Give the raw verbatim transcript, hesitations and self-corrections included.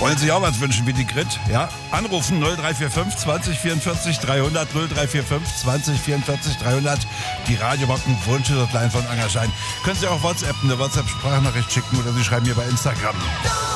Wollen Sie auch was wünschen wie die Grit? Ja? Anrufen null drei vier fünf zwanzig vierundvierzig dreihundert null drei vier fünf zwanzig vierundvierzig dreihundert. Die Radiobocken Wunschhotline von Angerstein. Können Sie auch WhatsApp, eine WhatsApp-Sprachnachricht schicken oder Sie schreiben mir bei Instagram.